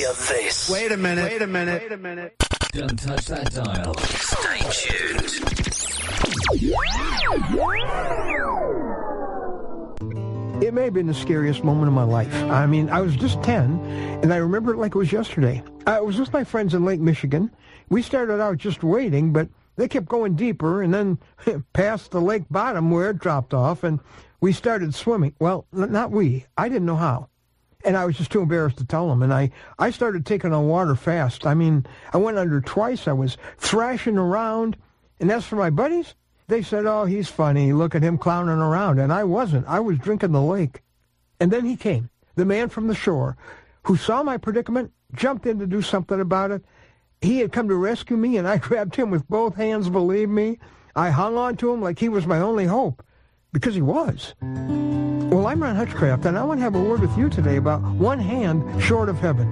worthy of this. Wait a minute. Don't touch that dial. Stay tuned. It may have been the scariest moment of my life. I mean, I was just 10, and I remember it like it was yesterday. I was with my friends in Lake Michigan. We started out just wading, but they kept going deeper, and then past the lake bottom where it dropped off, and we started swimming. Well, not we. I didn't know how. And I was just too embarrassed to tell them. And I started taking on water fast. I mean, I went under twice. I was thrashing around. And as for my buddies, they said, oh, he's funny. Look at him clowning around. And I wasn't. I was drinking the lake. And then he came, the man from the shore, who saw my predicament, jumped in to do something about it. He had come to rescue me, and I grabbed him with both hands, believe me. I hung on to him like he was my only hope, because he was. Well, I'm Ron Hutchcraft, and I want to have a word with you today about one hand short of heaven.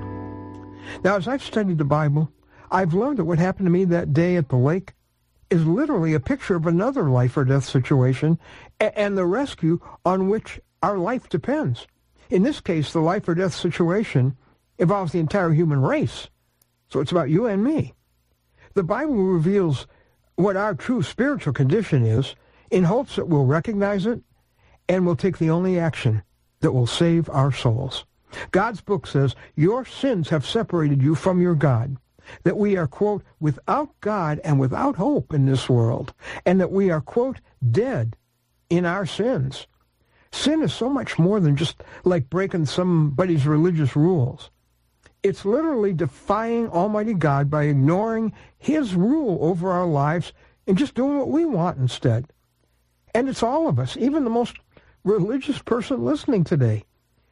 Now, as I've studied the Bible, I've learned that what happened to me that day at the lake is literally a picture of another life or death situation and the rescue on which our life depends. In this case, the life or death situation involves the entire human race. So it's about you and me. The Bible reveals what our true spiritual condition is in hopes that we'll recognize it and will take the only action that will save our souls. God's book says, your sins have separated you from your God, that we are, quote, without God and without hope in this world, and that we are, quote, dead in our sins. Sin is so much more than just like breaking somebody's religious rules. It's literally defying Almighty God by ignoring his rule over our lives and just doing what we want instead. And it's all of us, even the most religious person listening today.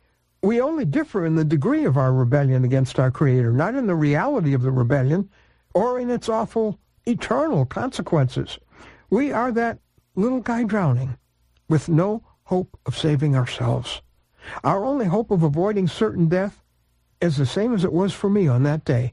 We only differ in the degree of our rebellion against our Creator, not in the reality of the rebellion or in its awful eternal consequences. We are that little guy drowning with no hope of saving ourselves. Our only hope of avoiding certain death is the same as it was for me on that day,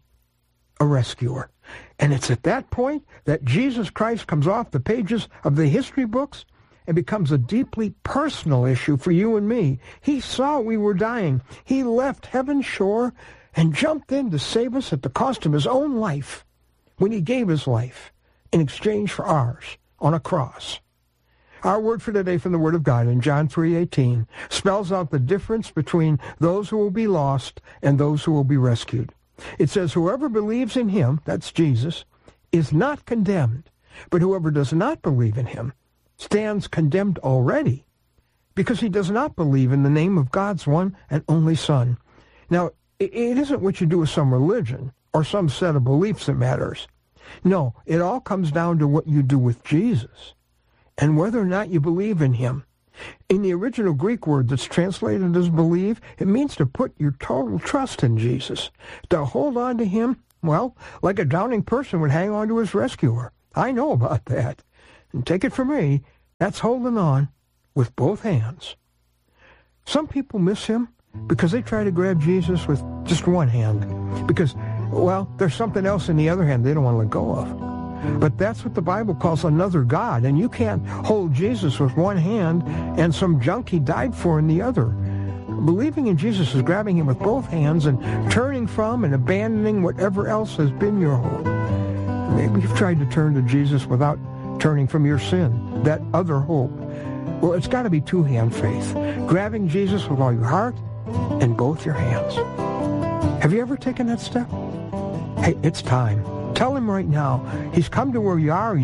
a rescuer. And it's at that point that Jesus Christ comes off the pages of the history books and becomes a deeply personal issue for you and me. He saw we were dying. He left heaven's shore and jumped in to save us at the cost of his own life when he gave his life in exchange for ours on a cross. Our word for today from the Word of God in John 3:18 spells out the difference between those who will be lost and those who will be rescued. It says, whoever believes in him, that's Jesus, is not condemned, but whoever does not believe in him stands condemned already, because he does not believe in the name of God's one and only Son. Now, it isn't what you do with some religion or some set of beliefs that matters. No, it all comes down to what you do with Jesus and whether or not you believe in him. In the original Greek word that's translated as believe, it means to put your total trust in Jesus, to hold on to him, well, like a drowning person would hang on to his rescuer. I know about that. And take it from me, that's holding on with both hands. Some people miss him because they try to grab Jesus with just one hand because, well, there's something else in the other hand they don't want to let go of. But that's what the Bible calls another God, and you can't hold Jesus with one hand and some junk he died for in the other. Believing in Jesus is grabbing him with both hands and turning from and abandoning whatever else has been your hope. Maybe you've tried to turn to Jesus without turning from your sin, that other hope. Well, it's got to be two-hand faith, grabbing Jesus with all your heart and both your hands. Have you ever taken that step? Hey, it's time. Tell him right now. He's come to where you are.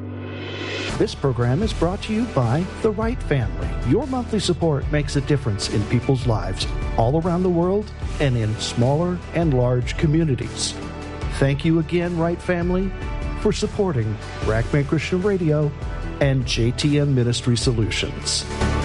This program is brought to you by The Wright Family. Your monthly support makes a difference in people's lives all around the world and in smaller and large communities. Thank you again, Wright Family, for supporting Ragman Christian Radio and JTM Ministry Solutions.